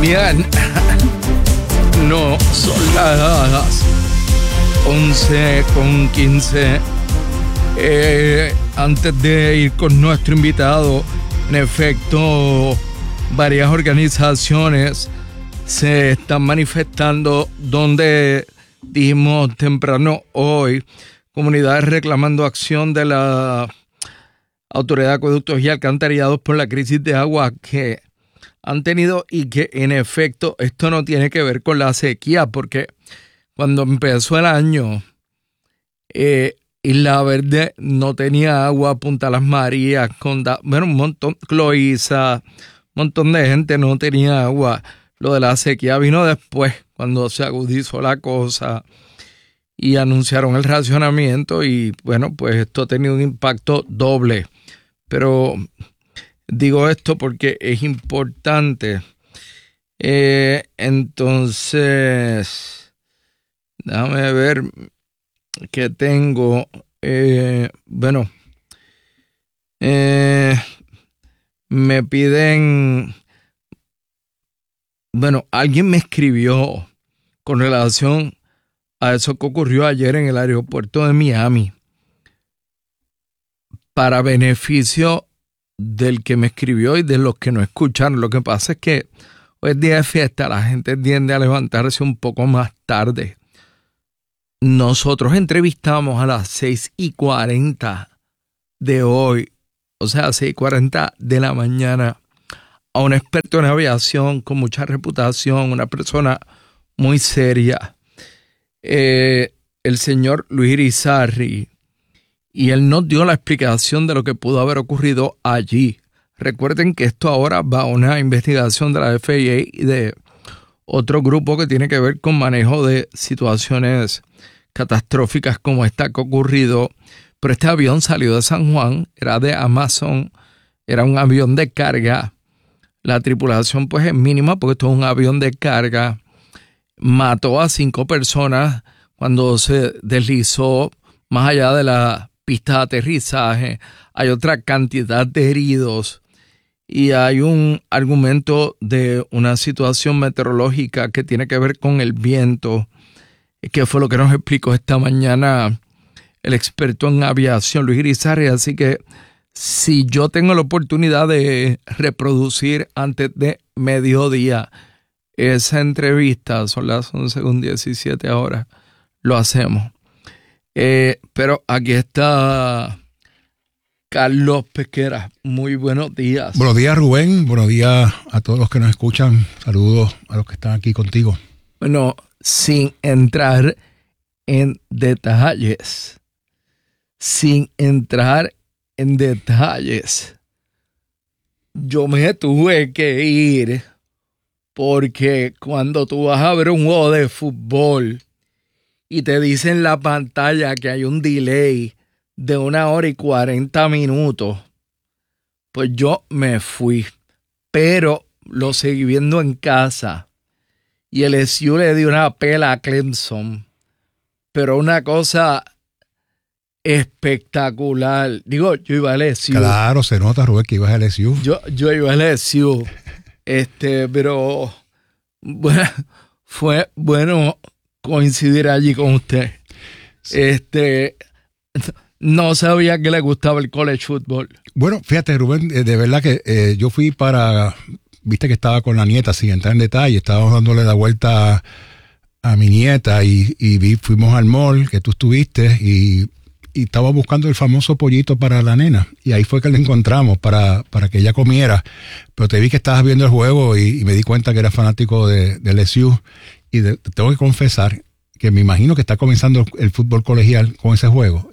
Bien, no, son las 11:15. Antes de ir con nuestro invitado, en efecto, varias organizaciones se están manifestando donde dijimos temprano hoy, comunidades reclamando acción de la Autoridad de Acueductos y Alcantarillados por la crisis de agua que han tenido y que en efecto esto no tiene que ver con la sequía, porque cuando empezó el año Isla Verde no tenía agua, Punta Las Marías, un montón, Cloíza, un montón de gente no tenía agua. Lo de la sequía vino después, cuando se agudizó la cosa y anunciaron el racionamiento y bueno, pues esto ha tenido un impacto doble. Pero digo esto porque es importante. Entonces, déjame ver qué tengo. Me piden... alguien me escribió con relación a eso que ocurrió ayer en el aeropuerto de Miami. Para beneficio del que me escribió y de los que no escucharon. Lo que pasa es que hoy es día de fiesta, la gente tiende a levantarse un poco más tarde. Nosotros entrevistamos a las 6:40 de hoy, o sea, 6:40 de la mañana, a un experto en aviación con mucha reputación, una persona muy seria, el señor Luis Irizarry, y él nos dio la explicación de lo que pudo haber ocurrido allí. Recuerden que esto ahora va a una investigación de la FAA y de otro grupo que tiene que ver con manejo de situaciones catastróficas como esta que ha ocurrido. Pero este avión salió de San Juan, era de Amazon, era un avión de carga. La tripulación pues es mínima porque esto es un avión de carga. Mató a 5 personas cuando se deslizó más allá de la pista de aterrizaje. Hay otra cantidad de heridos y hay un argumento de una situación meteorológica que tiene que ver con el viento, que fue lo que nos explicó esta mañana el experto en aviación Luis Irizarry. Así que si yo tengo la oportunidad de reproducir antes de mediodía esa entrevista, son las 11:17 ahora, lo hacemos. Pero aquí está Carlos Pesquera. Muy buenos días. Buenos días, Rubén. Buenos días a todos los que nos escuchan. Saludos a los que están aquí contigo. Bueno, sin entrar en detalles, yo me tuve que ir porque cuando tú vas a ver un juego de fútbol y te dicen en la pantalla que hay un delay de 1 hora y 40 minutos, pues yo me fui, pero lo seguí viendo en casa y el LSU le dio una pela a Clemson, pero una cosa espectacular. Digo, yo iba a LSU. Claro, se nota, Rubén, que ibas a LSU. Yo iba a LSU, pero bueno, fue bueno coincidir allí con usted. Sí. No sabía que le gustaba el college football. Bueno, fíjate, Rubén, de verdad que yo fui viste que estaba con la nieta, sin entrar en detalle, estábamos dándole la vuelta a mi nieta y fuimos al mall que tú estuviste y estaba buscando el famoso pollito para la nena y ahí fue que lo encontramos para que ella comiera, pero te vi que estabas viendo el juego y me di cuenta que eras fanático de LSU y te tengo que confesar que me imagino que está comenzando el fútbol colegial con ese juego.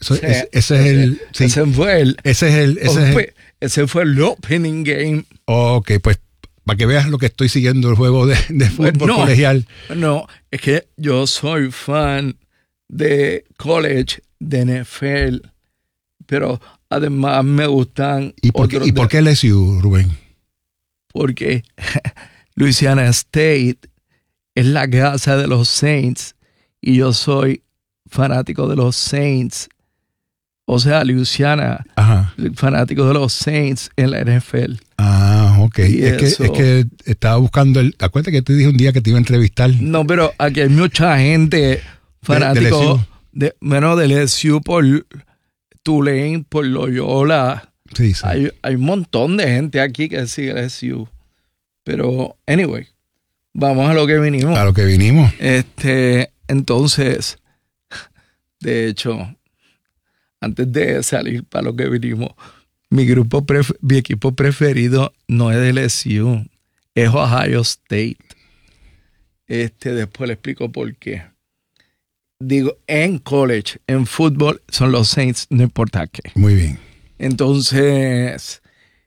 Ese fue el opening game. Ok, pues para que veas lo que estoy siguiendo el juego de fútbol colegial. No, es que yo soy fan de college, de NFL, pero además me gustan ¿Y por qué LSU, Rubén? Porque Louisiana State es la casa de los Saints y yo soy fanático de los Saints. O sea, Louisiana, fanático de los Saints en la NFL. Ok, es que estaba buscando acuérdate que te dije un día que te iba a entrevistar. No, pero aquí hay mucha gente fanático de LSU por Tulane, por Loyola. Sí. Hay un montón de gente aquí que sigue LSU. Pero, anyway, vamos a lo que vinimos. A lo que vinimos. Entonces, de hecho, antes de salir para lo que vinimos, mi equipo preferido no es de LSU, es Ohio State. Después le explico por qué. Digo, en college, en fútbol, son los Saints, no importa qué. Muy bien. Entonces,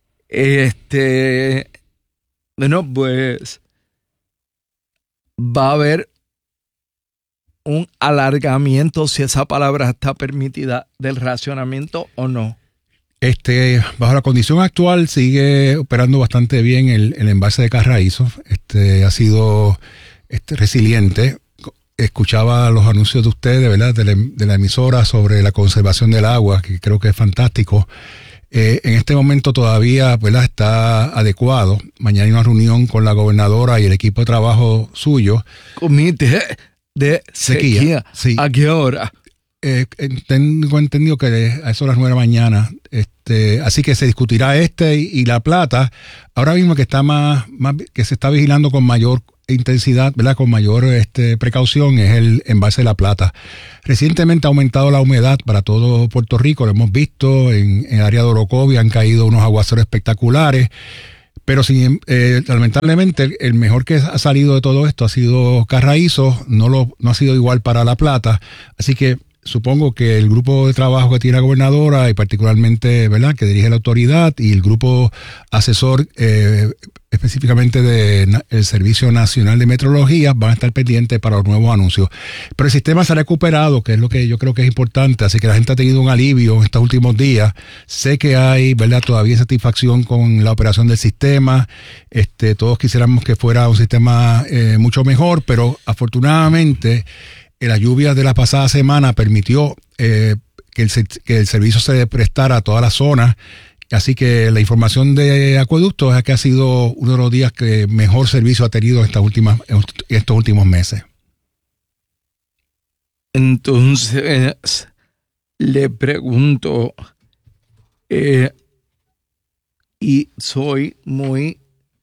bueno, pues va a haber un alargamiento, si esa palabra está permitida, del racionamiento o no. Bajo la condición actual sigue operando bastante bien el embalse de Carraízo. Ha sido resiliente. Escuchaba los anuncios de ustedes, ¿verdad? De la emisora sobre la conservación del agua, que creo que es fantástico. En este momento todavía, ¿verdad?, está adecuado. Mañana hay una reunión con la gobernadora y el equipo de trabajo suyo. Comité de sequía. Sí. ¿A qué hora? Tengo entendido que a eso de las 9 de la mañana. Así que se discutirá y La Plata. Ahora mismo que está más que se está vigilando con mayor intensidad, ¿verdad?, con mayor precaución, es el embalse de La Plata. Recientemente ha aumentado la humedad para todo Puerto Rico, lo hemos visto en el área de Orocovi, han caído unos aguaceros espectaculares, pero lamentablemente el mejor que ha salido de todo esto ha sido Carraízo, no ha sido igual para La Plata, así que supongo que el grupo de trabajo que tiene la gobernadora y particularmente, ¿verdad?, que dirige la autoridad y el grupo asesor específicamente del Servicio Nacional de Meteorología van a estar pendientes para los nuevos anuncios. Pero el sistema se ha recuperado, que es lo que yo creo que es importante, así que la gente ha tenido un alivio en estos últimos días. Sé que hay, ¿verdad?, todavía satisfacción con la operación del sistema. Todos quisiéramos que fuera un sistema mucho mejor, pero afortunadamente la lluvia de la pasada semana permitió que el servicio se prestara a todas las zonas. Así que la información de Acueductos es que ha sido uno de los días que mejor servicio ha tenido en estos últimos meses. Entonces, le pregunto, y soy muy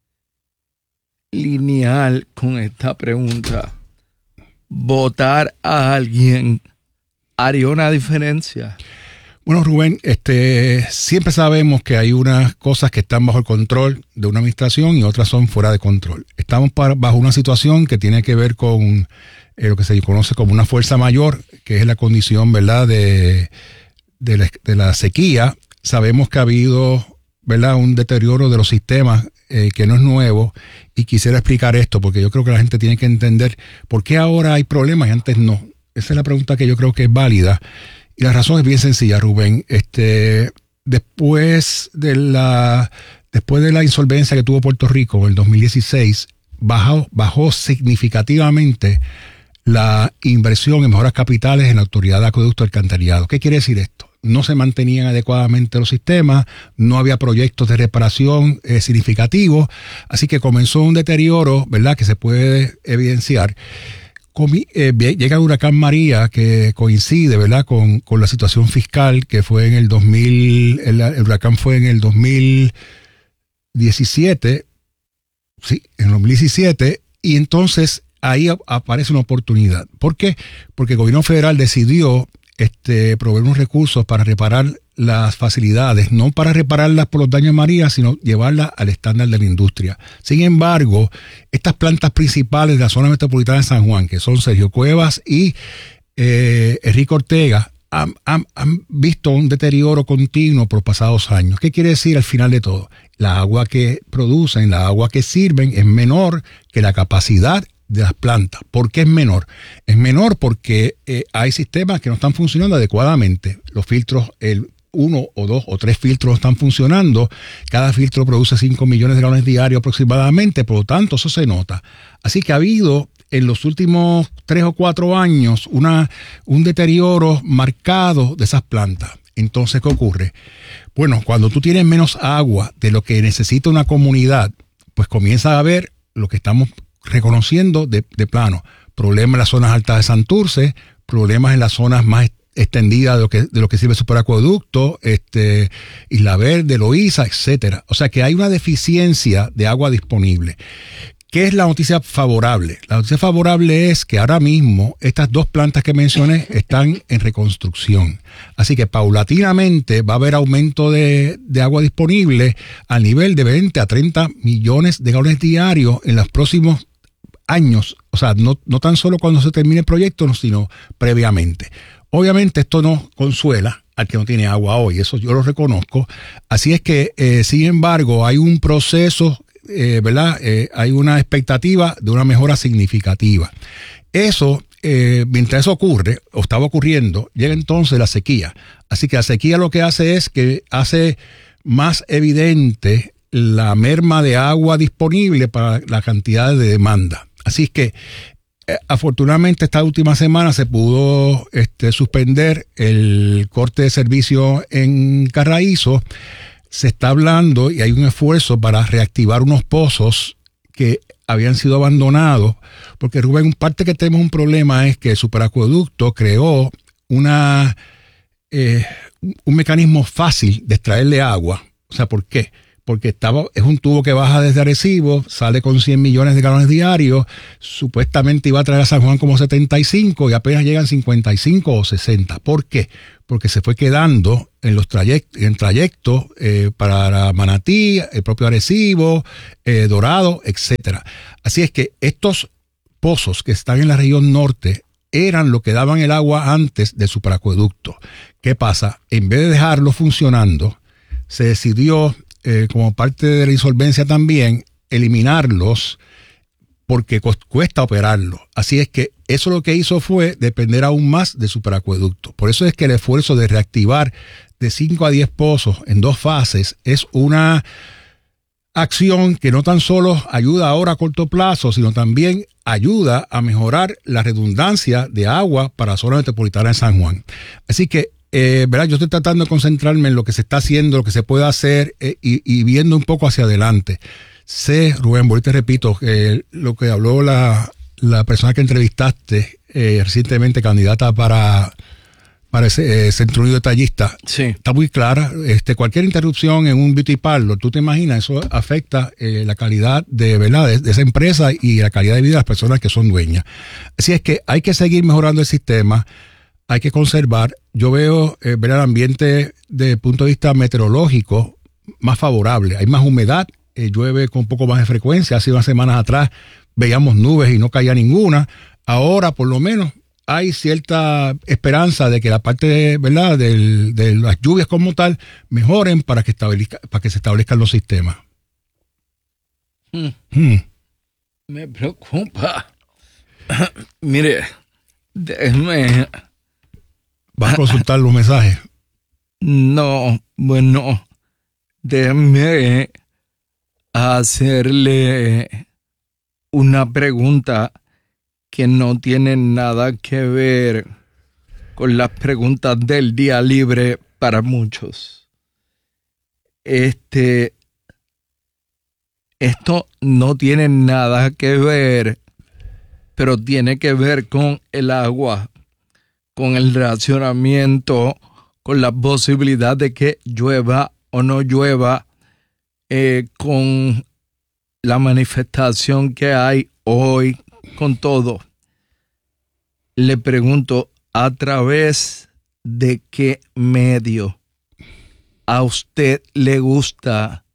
lineal con esta pregunta, ¿votar a alguien haría una diferencia? Bueno, Rubén, siempre sabemos que hay unas cosas que están bajo el control de una administración y otras son fuera de control. Estamos bajo una situación que tiene que ver con lo que se conoce como una fuerza mayor, que es la condición, ¿verdad?, de la sequía. Sabemos que ha habido, ¿verdad?, un deterioro de los sistemas que no es nuevo, y quisiera explicar esto porque yo creo que la gente tiene que entender por qué ahora hay problemas y antes no. Esa es la pregunta que yo creo que es válida. Y la razón es bien sencilla, Rubén. Después de la insolvencia que tuvo Puerto Rico en el 2016, bajó significativamente la inversión en mejoras capitales en la Autoridad de Acueducto y Alcantarillado. ¿Qué quiere decir esto? No se mantenían adecuadamente los sistemas, no había proyectos de reparación significativos, así que comenzó un deterioro, ¿verdad?, que se puede evidenciar. Llega el huracán María, que coincide, ¿verdad?, con la situación fiscal que fue en el 2000, el huracán fue en el 2017, sí, en el 2017, y entonces ahí aparece una oportunidad. ¿Por qué? Porque el gobierno federal decidió proveer unos recursos para reparar las facilidades, no para repararlas por los daños de María, sino llevarlas al estándar de la industria. Sin embargo, estas plantas principales de la zona metropolitana de San Juan, que son Sergio Cuevas y Enrique Ortega, han visto un deterioro continuo por los pasados años. ¿Qué quiere decir al final de todo? La agua que producen, la agua que sirven es menor que la capacidad de las plantas. ¿Por qué es menor? Es menor porque hay sistemas que no están funcionando adecuadamente. Los filtros, 1 o 2 o 3 filtros están funcionando. Cada filtro produce 5 millones de galones diarios aproximadamente, por lo tanto eso se nota. Así que ha habido en los últimos 3 o 4 años un deterioro marcado de esas plantas. Entonces, ¿qué ocurre? Bueno, cuando tú tienes menos agua de lo que necesita una comunidad, pues comienza a haber lo que estamos reconociendo de plano. Problemas en las zonas altas de Santurce, problemas en las zonas más extendidas de lo que sirve el superacueducto, Isla Verde, Loíza, etcétera. O sea que hay una deficiencia de agua disponible. ¿Qué es la noticia favorable? La noticia favorable es que ahora mismo estas dos plantas que mencioné están en reconstrucción. Así que paulatinamente va a haber aumento de agua disponible al nivel de 20 a 30 millones de galones diarios en los próximos años. O sea, no tan solo cuando se termine el proyecto, sino previamente. Obviamente esto no consuela al que no tiene agua hoy, eso yo lo reconozco. Así es que, sin embargo, hay un proceso, ¿verdad? Hay una expectativa de una mejora significativa. Eso, mientras eso ocurre, o estaba ocurriendo, llega entonces la sequía. Así que la sequía lo que hace es que hace más evidente la merma de agua disponible para la cantidad de demanda. Así es que, afortunadamente esta última semana se pudo suspender el corte de servicio en Carraízo. Se está hablando y hay un esfuerzo para reactivar unos pozos que habían sido abandonados, porque Rubén, parte que tenemos un problema es que el superacueducto creó un mecanismo fácil de extraerle agua. O sea, ¿por qué? Porque es un tubo que baja desde Arecibo, sale con 100 millones de galones diarios, supuestamente iba a traer a San Juan como 75 y apenas llegan 55 o 60. ¿Por qué? Porque se fue quedando en trayectos para Manatí, el propio Arecibo, Dorado, etcétera. Así es que estos pozos que están en la región norte eran lo que daban el agua antes del superacueducto. ¿Qué pasa? En vez de dejarlo funcionando, se decidió, como parte de la insolvencia también, eliminarlos porque cuesta operarlo. Así es que eso lo que hizo fue depender aún más del superacueducto. Por eso es que el esfuerzo de reactivar de 5 a 10 pozos en 2 fases es una acción que no tan solo ayuda ahora a corto plazo, sino también ayuda a mejorar la redundancia de agua para la zona metropolitana de San Juan. Así que, ¿verdad? Yo estoy tratando de concentrarme en lo que se está haciendo, lo que se puede hacer y viendo un poco hacia adelante. Sé, Rubén, te repito, que lo que habló la persona que entrevistaste recientemente, candidata para ese Centro Unido Detallista, sí, está muy clara. Cualquier interrupción en un beauty parlor, tú te imaginas, eso afecta la calidad de esa empresa y la calidad de vida de las personas que son dueñas. Así es que hay que seguir mejorando el sistema, hay que conservar. Yo veo el ambiente desde el punto de vista meteorológico más favorable, hay más humedad, llueve con un poco más de frecuencia. Hace unas semanas atrás veíamos nubes y no caía ninguna. Ahora, por lo menos, hay cierta esperanza de que la parte de las lluvias como tal mejoren para que se establezcan los sistemas. Me preocupa. Mire, déjeme. ¿Vas a consultar los mensajes? No, bueno, déjeme hacerle una pregunta que no tiene nada que ver con las preguntas del día libre para muchos. Esto no tiene nada que ver, pero tiene que ver con el agua, con el racionamiento, con la posibilidad de que llueva o no llueva, con la manifestación que hay hoy, con todo. Le pregunto, ¿a través de qué medio a usted le gusta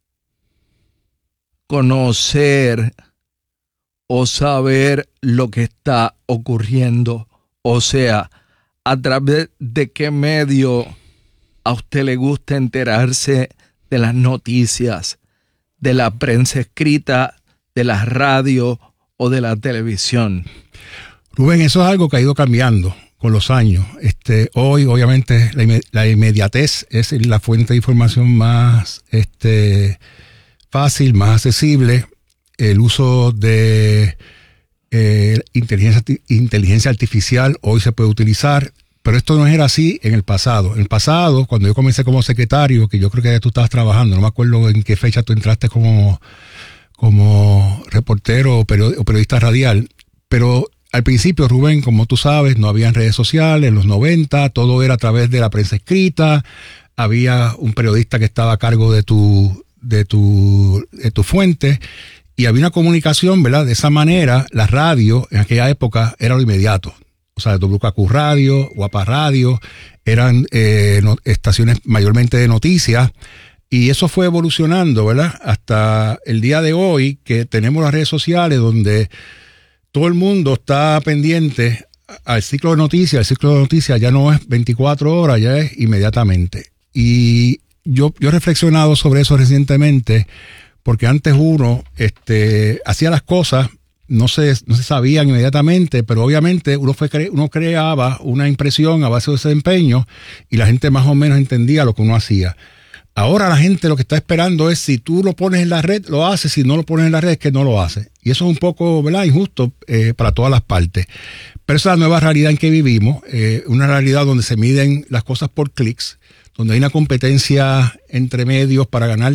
conocer o saber lo que está ocurriendo? O sea, ¿a través de qué medio a usted le gusta enterarse de las noticias, de la prensa escrita, de la radio o de la televisión? Rubén, eso es algo que ha ido cambiando con los años. Hoy, obviamente, la inmediatez es la fuente de información más fácil, más accesible. El uso de inteligencia artificial hoy se puede utilizar Pero esto no era así en el pasado. En el pasado, cuando yo comencé como secretario, que yo creo que tú estabas trabajando, no me acuerdo en qué fecha tú entraste como reportero o periodista radial, pero al principio, Rubén, como tú sabes, no había redes sociales, en los 90, todo era a través de la prensa escrita, había un periodista que estaba a cargo de tu fuente, y había una comunicación, ¿verdad? De esa manera, la radio en aquella época era lo inmediato. O sea, WKQ Radio, Guapa Radio, eran estaciones mayormente de noticias, y eso fue evolucionando, ¿verdad? Hasta el día de hoy, que tenemos las redes sociales donde todo el mundo está pendiente al ciclo de noticias. El ciclo de noticias ya no es 24 horas, ya es inmediatamente. Y yo he reflexionado sobre eso recientemente, porque antes uno hacía las cosas, no se sabían inmediatamente, pero obviamente uno creaba una impresión a base de ese empeño y la gente más o menos entendía lo que uno hacía. Ahora la gente lo que está esperando es si tú lo pones en la red, lo hace, si no lo pones en la red es que no lo hace. Y eso es un poco, ¿verdad?, injusto para todas las partes. Pero esa es la nueva realidad en que vivimos, una realidad donde se miden las cosas por clics, donde hay una competencia entre medios para ganar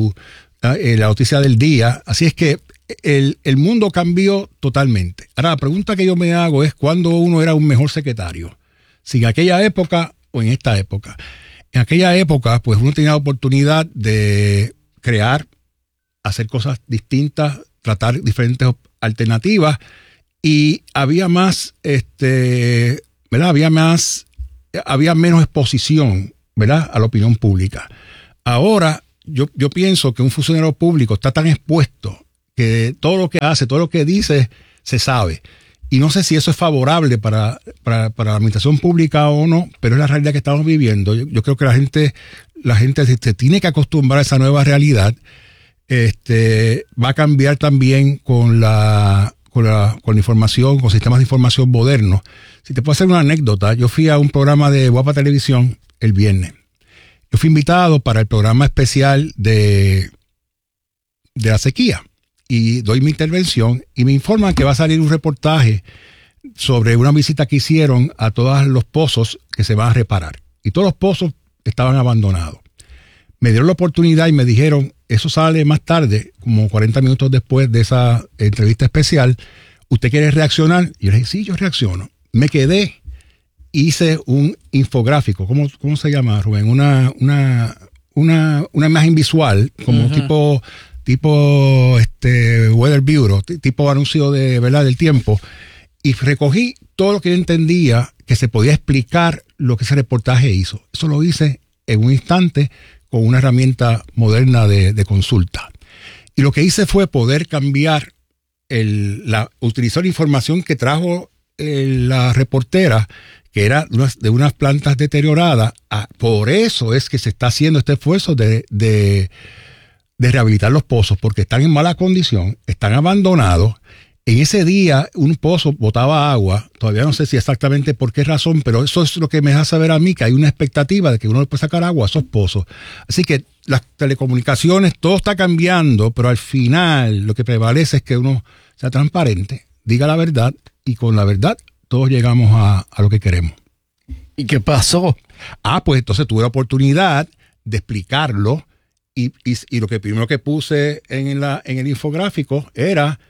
la noticia del día. Así es que el mundo cambió totalmente. Ahora, la pregunta que yo me hago es ¿cuándo uno era un mejor secretario? ¿Si en aquella época o en esta época? En aquella época, pues uno tenía la oportunidad de crear, hacer cosas distintas, tratar diferentes alternativas, y había más, ¿verdad? Había menos exposición, ¿verdad?, a la opinión pública. Ahora, yo pienso que un funcionario público está tan expuesto que todo lo que hace, todo lo que dice, se sabe. Y no sé si eso es favorable para la administración pública o no, pero es la realidad que estamos viviendo. Yo creo que la gente se tiene que acostumbrar a esa nueva realidad. Va a cambiar también con la información, con sistemas de información modernos. Si te puedo hacer una anécdota, yo fui a un programa de Guapa Televisión el viernes. Yo fui invitado para el programa especial de la sequía. Y doy mi intervención y me informan que va a salir un reportaje sobre una visita que hicieron a todos los pozos que se van a reparar. Y todos los pozos estaban abandonados. Me dieron la oportunidad y me dijeron, eso sale más tarde, como 40 minutos después de esa entrevista especial. ¿Usted quiere reaccionar? Y yo le dije, sí, yo reacciono. Me quedé, hice un infográfico. ¿Cómo se llama, Rubén? Una imagen visual, como tipo Weather Bureau, tipo anuncio de, ¿verdad?, del tiempo, y recogí todo lo que yo entendía que se podía explicar lo que ese reportaje hizo. Eso lo hice en un instante con una herramienta moderna de consulta. Y lo que hice fue poder cambiar utilizar la información que trajo la reportera, que era de unas plantas deterioradas. Por eso es que se está haciendo este esfuerzo de rehabilitar los pozos, porque están en mala condición, están abandonados. En ese día un pozo botaba agua, todavía no sé si exactamente por qué razón, pero eso es lo que me hace saber a mí que hay una expectativa de que uno le puede sacar agua a esos pozos. Así que las telecomunicaciones, todo está cambiando, pero al final lo que prevalece es que uno sea transparente, diga la verdad, y con la verdad todos llegamos a lo que queremos. ¿Y qué pasó? Pues entonces tuve la oportunidad de explicarlo. Y lo que primero que puse en el infográfico era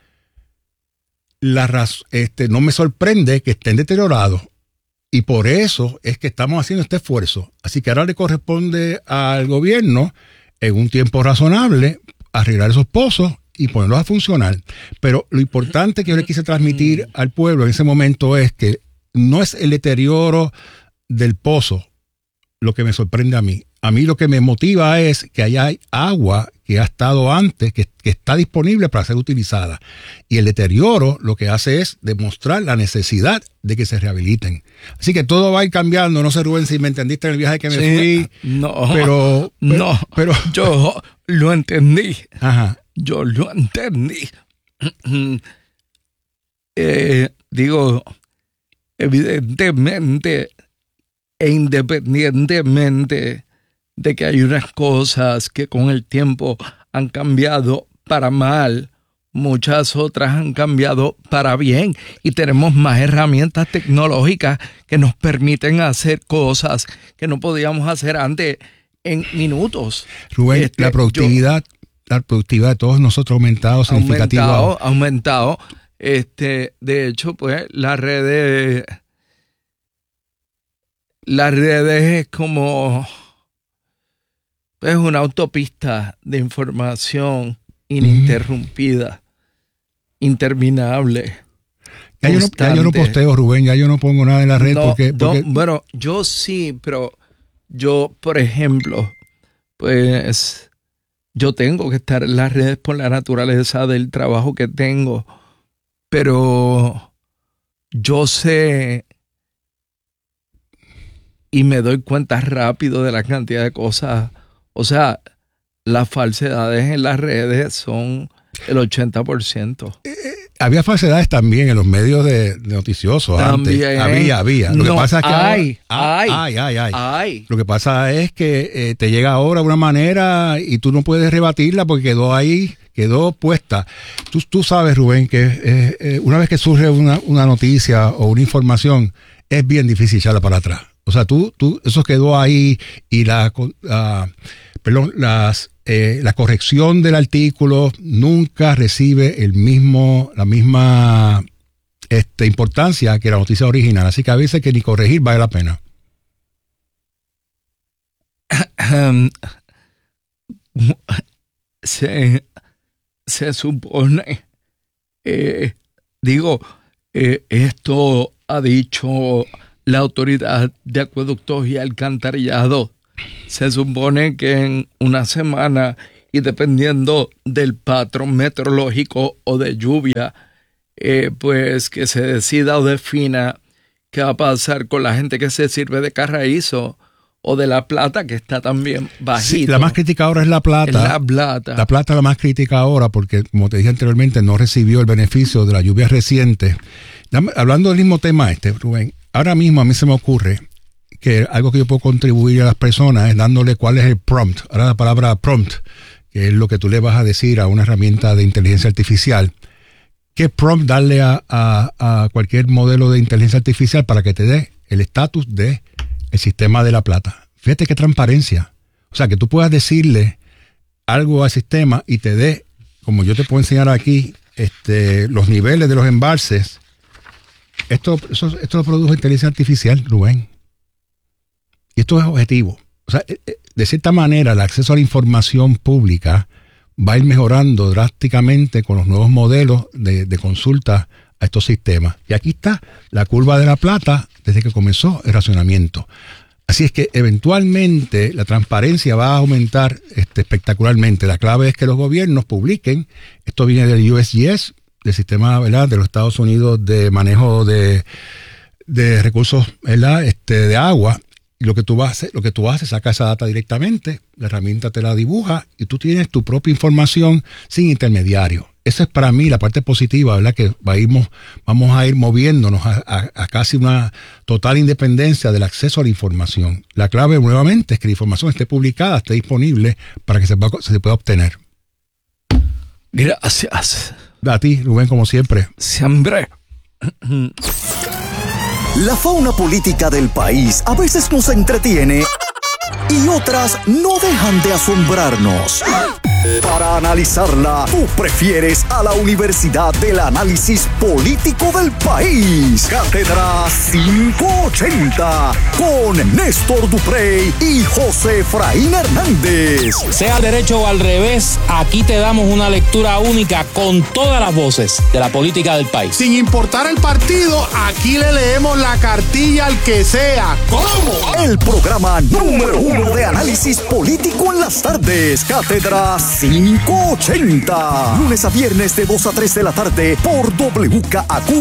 no me sorprende que estén deteriorados, y por eso es que estamos haciendo este esfuerzo. Así que ahora le corresponde al gobierno, en un tiempo razonable, arreglar esos pozos y ponerlos a funcionar. Pero lo importante que yo le quise transmitir al pueblo en ese momento es que no es el deterioro del pozo lo que me sorprende a mí. A mí lo que me motiva es que haya agua que ha estado antes, que está disponible para ser utilizada. Y el deterioro lo que hace es demostrar la necesidad de que se rehabiliten. Así que todo va a ir cambiando. No sé, Rubén, si me entendiste en el viaje que me fui. No, pero yo lo entendí. Ajá. Yo lo entendí. Digo, evidentemente e independientemente de que hay unas cosas que con el tiempo han cambiado para mal, muchas otras han cambiado para bien y tenemos más herramientas tecnológicas que nos permiten hacer cosas que no podíamos hacer antes en minutos. Rubén, la productividad de todos nosotros ha aumentado significativamente. Ha aumentado. De hecho, pues las redes es como es una autopista de información ininterrumpida, interminable. Ya yo no posteo, Rubén, ya yo no pongo nada en la red porque... Bueno, yo sí, pero yo, por ejemplo, pues yo tengo que estar en las redes por la naturaleza del trabajo que tengo, pero yo sé y me doy cuenta rápido de la cantidad de cosas. O sea, las falsedades en las redes son el 80%. Había falsedades también en los medios de noticiosos también, antes. Había. Lo que pasa es que hay. Lo que pasa es que te llega ahora de una manera y tú no puedes rebatirla porque quedó ahí, quedó puesta. Tú sabes, Rubén, que una vez que surge una noticia o una información, es bien difícil echarla para atrás. O sea, eso quedó ahí y la corrección del artículo nunca recibe la misma importancia que la noticia original. Así que a veces que ni corregir vale la pena. Se supone, esto ha dicho la Autoridad de Acueductos y Alcantarillado. Se supone que en una semana, y dependiendo del patrón meteorológico o de lluvia, pues que se decida o defina qué va a pasar con la gente que se sirve de Carraízo o de La Plata, que está también bajito. Sí, la más crítica ahora es La Plata. La Plata es la más crítica ahora porque, como te dije anteriormente, no recibió el beneficio de la lluvia reciente. Hablando del mismo tema Rubén, ahora mismo a mí se me ocurre que algo que yo puedo contribuir a las personas es dándole cuál es el prompt. Ahora la palabra prompt, que es lo que tú le vas a decir a una herramienta de inteligencia artificial. ¿Qué prompt darle a cualquier modelo de inteligencia artificial para que te dé el estatus del sistema de La Plata? Fíjate qué transparencia. O sea, que tú puedas decirle algo al sistema y te dé, como yo te puedo enseñar aquí, los niveles de los embalses. Esto lo produjo inteligencia artificial, Rubén. Y esto es objetivo. O sea, de cierta manera, el acceso a la información pública va a ir mejorando drásticamente con los nuevos modelos de consulta a estos sistemas. Y aquí está la curva de La Plata desde que comenzó el racionamiento. Así es que eventualmente la transparencia va a aumentar espectacularmente. La clave es que los gobiernos publiquen. Esto viene del USGS, del sistema, ¿verdad?, de los Estados Unidos de manejo de recursos, ¿verdad?, de agua. Y lo que tú vas a hacer, saca esa data directamente, la herramienta te la dibuja y tú tienes tu propia información sin intermediario. Esa es para mí la parte positiva, ¿verdad? Que vamos a ir moviéndonos a casi una total independencia del acceso a la información. La clave nuevamente es que la información esté publicada, esté disponible para que se pueda obtener. Gracias. A ti, Rubén, como siempre. Siempre. La fauna política del país a veces nos entretiene y otras no dejan de asombrarnos. Para analizarla, tú prefieres a la Universidad del Análisis Político del País. Cátedra 580 con Néstor Duprey y José Efraín Hernández. Sea derecho o al revés, aquí te damos una lectura única con todas las voces de la política del país. Sin importar el partido, aquí le leemos la cartilla al que sea. ¿Cómo? El programa número 1 de análisis político en las tardes. Cátedra 580. Lunes a viernes de 2 a 3 de la tarde por WKAQ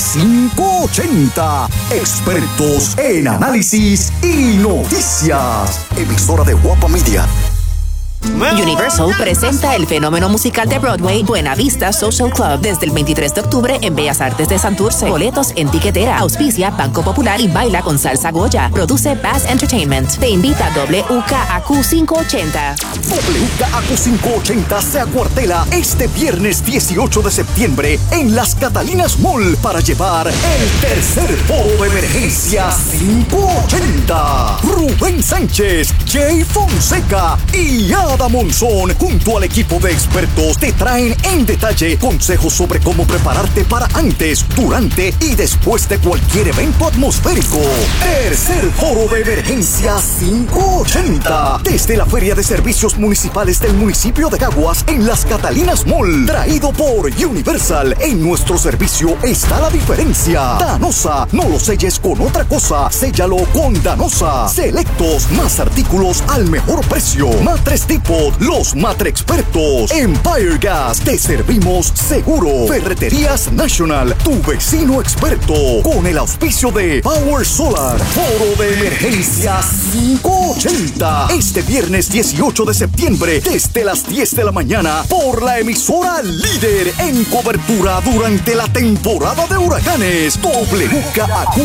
580. Expertos en análisis y noticias. Emisora de Guapa Media. Universal presenta el fenómeno musical de Broadway Buena Vista Social Club desde el 23 de octubre en Bellas Artes de Santurce. Boletos en tiquetera. Auspicia Banco Popular y Baila con Salsa Goya. Produce Bass Entertainment. Te invita WKAQ 580. WKAQ 580 se acuartela este viernes 18 de septiembre en Las Catalinas Mall para llevar el tercer foro de emergencia 580. Rubén Sánchez, Jay Fonseca y Ada Monzón, junto al equipo de expertos, te traen en detalle consejos sobre cómo prepararte para antes, durante y después de cualquier evento atmosférico. Tercer foro de emergencia 580. Desde la Feria de Servicios Municipales del municipio de Caguas en Las Catalinas Mall. Traído por Universal. En nuestro servicio está la diferencia. Danosa. No lo selles con otra cosa. Séllalo con Danosa. Selectos. Más artículos al mejor precio. Matres Depot. Los Matre Expertos. Empire Gas. Te servimos seguro. Ferreterías National. Tu vecino experto. Con el auspicio de Power Solar. Foro de emergencia 580. Este viernes 18 de septiembre desde las 10 de la mañana por la emisora líder en cobertura durante la temporada de huracanes. WKAQ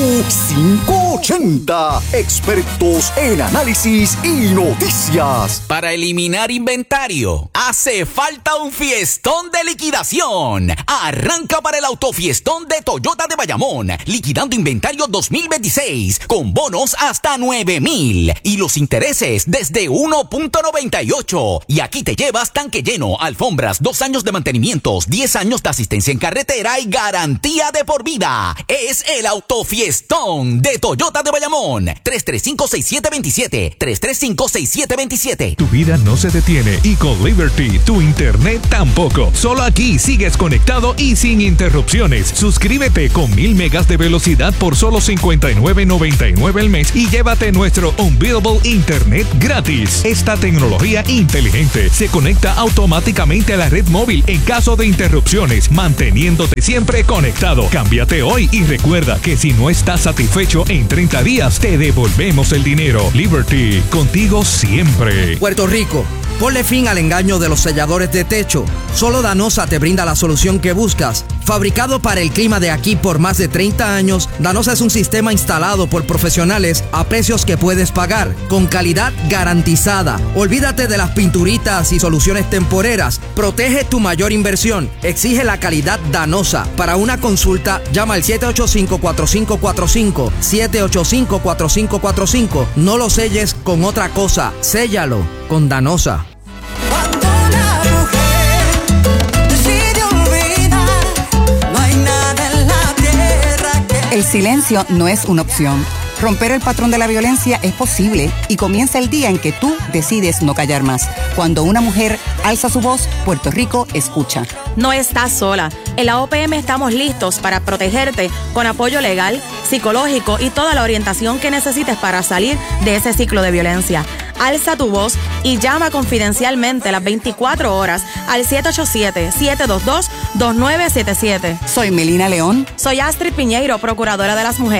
580. Expertos en análisis y noticias. Para eliminar inventario, hace falta un fiestón de liquidación. Arranca para el autofiestón de Toyota de Bayamón, liquidando inventario 2026 con bonos hasta 9,000 y los intereses desde 1.98. Y aquí te llevas tanque lleno, alfombras, 2 años de mantenimientos, 10 años de asistencia en carretera y garantía de por vida. Es el autofiestón de Toyota de Bayamón. 335-6727. 335-6727. Tu vida no se detiene y con Liberty tu internet tampoco. Solo aquí sigues conectado y sin interrupciones. Suscríbete con 1000 megas de velocidad por solo $59.99 al mes y llévate nuestro Unbeatable Internet gratis. Esta tecnología inteligente se conecta automáticamente a la red móvil en caso de interrupciones, manteniéndote siempre conectado. Cámbiate hoy y recuerda que si no estás satisfecho en 30 días, te devolvemos el dinero. Liberty, contigo siempre. Puerto Rico, ponle fin al engaño de los selladores de techo. Solo Danosa te brinda la solución que buscas. Fabricado para el clima de aquí por más de 30 años, Danosa es un sistema instalado por profesionales a precios que puedes pagar, con calidad garantizada. Olvídate de las pinturitas y soluciones temporeras. Protege tu mayor inversión. Exige la calidad Danosa. Para una consulta, llama al 785-4545. 785-4545. No lo selles con otra cosa. Séllalo con Danosa. El silencio no es una opción. Romper el patrón de la violencia es posible y comienza el día en que tú decides no callar más. Cuando una mujer alza su voz, Puerto Rico escucha. No estás sola. En la OPM estamos listos para protegerte con apoyo legal, psicológico y toda la orientación que necesites para salir de ese ciclo de violencia. Alza tu voz y llama confidencialmente las 24 horas al 787-722-2977. Soy Melina León. Soy Astrid Piñeiro, procuradora de las mujeres.